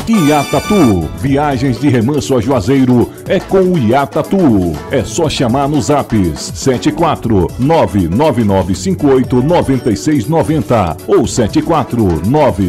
Iatatu, viagens de remanso a Juazeiro é com o Iatatu. É só chamar nos apps 74999589690 ou 749